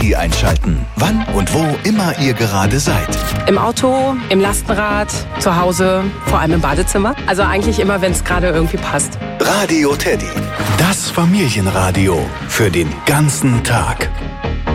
einschalten. Wann und wo immer ihr gerade seid. Im Auto, im Lastenrad, zu Hause, vor allem im Badezimmer. Also eigentlich immer, wenn es gerade irgendwie passt. Radio Teddy. Das Familienradio für den ganzen Tag.